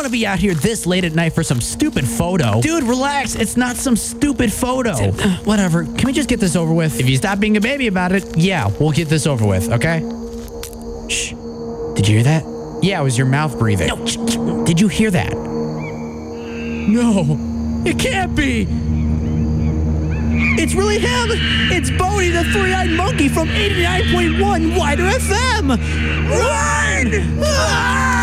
to be out here this late at night for some stupid photo. Dude, relax. It's not some stupid photo. Whatever. Can we just get this over with? If you stop being a baby about it, yeah, we'll get this over with, okay? Shh. Did you hear that? Yeah, it was your mouth breathing. No. Did you hear that? No. It can't be. It's really him. It's Bodie, the three-eyed monkey from 89.1 Wider FM. Run! Ah!